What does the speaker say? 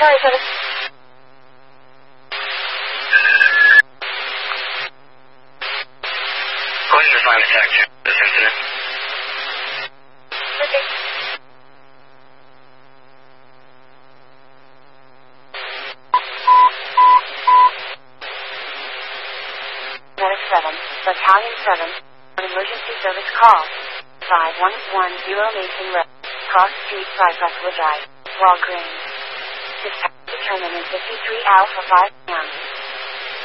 Charlie 7. Going to find attack this incident. Okay. Medic 7, Battalion 7, an emergency service call. 5110 Mason Road, Cross Street, Cypresswood Drive, Walgreens. Dispatch determined in 53 Alpha 5 p.m.